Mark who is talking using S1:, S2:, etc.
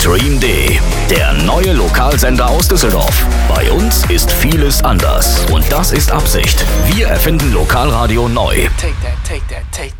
S1: Stream D, der neue Lokalsender aus Düsseldorf. Bei uns ist vieles anders und das ist Absicht. Wir erfinden Lokalradio neu.
S2: Take that, take that, take